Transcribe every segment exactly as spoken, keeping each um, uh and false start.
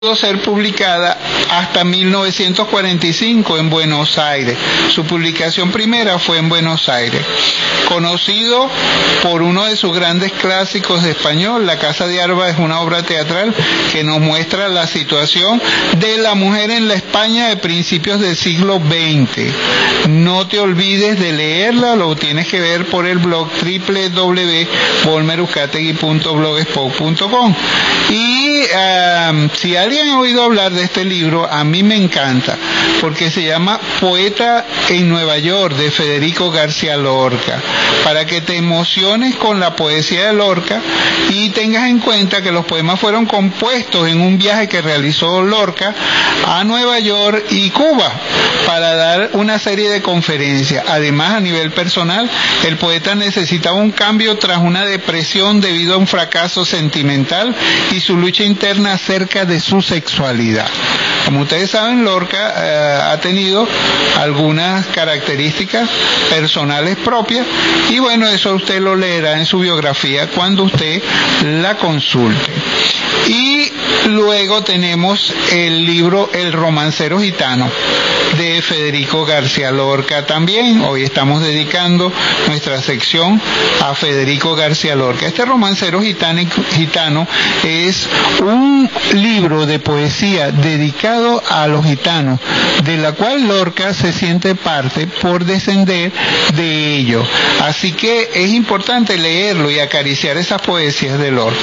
pudo ser publicada hasta mil novecientos cuarenta y cinco en Buenos Aires. Su publicación primera fue en Buenos Aires. Conocido por uno de sus grandes clásicos de español, La Casa de Arba es una obra teatral que nos muestra la situación de la mujer en la España de principios del siglo veinte. No te olvides de leerla, lo tienes que ver por el blog doble u doble u doble u punto volmer uzcategui punto blogspot punto com. Y uh, si alguien ha oído hablar de este libro, a mí me encanta, porque se llama Poeta en Nueva York, de Federico García Lorca, para que te emociones con la poesía de Lorca y tengas en cuenta que los poemas fueron compuestos en un viaje que realizó Lorca a Nueva York y Cuba para dar una serie de conferencias. Además, a nivel personal, el poeta necesitaba un cambio tras una depresión debido a un fracaso sentimental y su lucha interna acerca de su sexualidad. Como ustedes saben, Lorca eh, ha tenido algunas características personales propias y bueno, eso usted lo leerá en su biografía cuando usted la consulte. Y luego tenemos el libro El Romancero Gitano, de Federico García Lorca también. Hoy estamos dedicando nuestra sección a Federico García Lorca. Este romancero gitano, gitano es un libro de poesía dedicado a los gitanos, de la cual Lorca se siente parte por descender de ellos. Así que es importante leerlo y acariciar esas poesías de Lorca.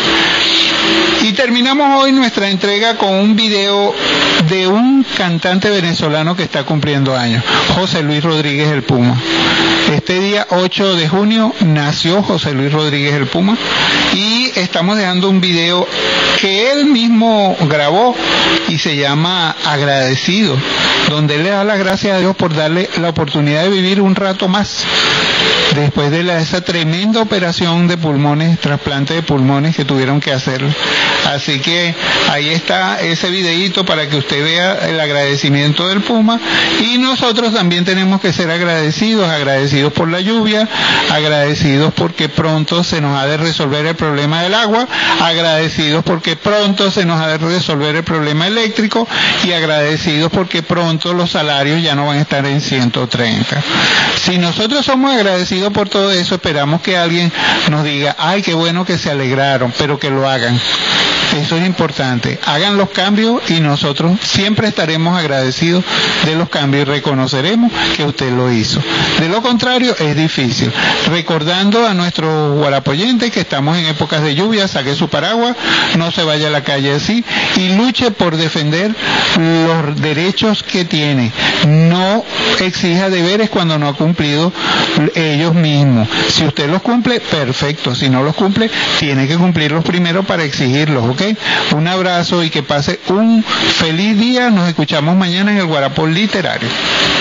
Y terminamos hoy nuestra entrega con un video de un cantante venezolano que está cumpliendo años, José Luis Rodríguez el Puma. Este día ocho de junio nació José Luis Rodríguez el Puma y estamos dejando un video que él mismo grabó y se llama Agradecido, donde él le da las gracias a Dios por darle la oportunidad de vivir un rato más después de la, esa tremenda operación de pulmones, trasplante de pulmones que tuvieron que hacer. Así que ahí está ese videíto para que usted vea el agradecimiento del Puma. Y nosotros también tenemos que ser agradecidos, agradecidos por la lluvia, agradecidos porque pronto se nos ha de resolver el problema del agua, agradecidos porque pronto se nos ha de resolver el problema eléctrico y agradecidos porque pronto los salarios ya no van a estar en ciento treinta. Si nosotros somos agradecidos por todo eso, esperamos que alguien nos diga, ay, qué bueno que se alegraron, pero que lo hagan. Eso es importante. Hagan los cambios y nosotros siempre estaremos agradecidos de los cambios y reconoceremos que usted lo hizo. De lo contrario, es difícil. Recordando a nuestros guarapoyentes que estamos en épocas de lluvia, saque su paraguas, no se vaya a la calle así y luche por defender los derechos que tiene. No exija deberes cuando no ha cumplido ellos mismos. Si usted los cumple, perfecto. Si no los cumple, tiene que cumplirlos primero para exigirlos, ¿ok? Un abrazo y que pase un feliz día. Nos escuchamos mañana en el Guarapó Literario.